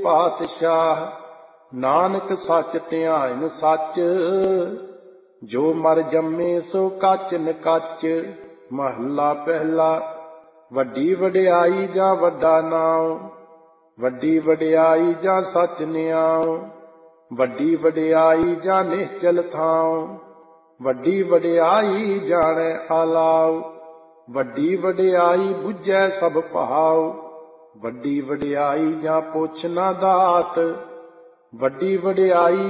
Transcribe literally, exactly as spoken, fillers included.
ਪਾਤਸ਼ਾਹ। ਨਾਨਕ ਸੱਚ ਧਿਆਇਨ ਸੱਚ, ਜੋ ਮਰ ਜੰਮੇ ਸੋ ਕੱਚ ਨਕੱਚ। ਮਹੱਲਾ ਪਹਿਲਾ। ਵੱਡੀ ਵਡਿਆਈ ਜਾਂ ਵੱਡਾ ਨਾਉ, ਵੱਡੀ ਵਡਿਆਈ ਜਾਂ ਸੱਚ ਨਿਆਉ। ਵੱਡੀ ਵਡਿਆਈ ਜਾਂ ਨਿਹਚਲ ਥਾਉ, ਵੱਡੀ ਵਡਿਆਈ ਜਾਣੈ ਆਲਾਉ। ਵੱਡੀ ਵਡਿਆਈ ਬੁੱਝੈ ਸਭ ਭਾਉ, ਵੱਡੀ ਵਡਿਆਈ ਜਾਂ ਪੁੱਛ ਨਾ ਦਾਤ। ਵੱਡੀ ਵਡਿਆਈ